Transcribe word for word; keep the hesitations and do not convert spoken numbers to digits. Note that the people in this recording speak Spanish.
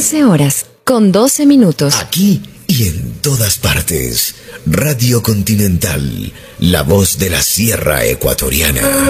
once horas, con doce minutos. Aquí y en todas partes. Radio Continental, la voz de la Sierra Ecuatoriana.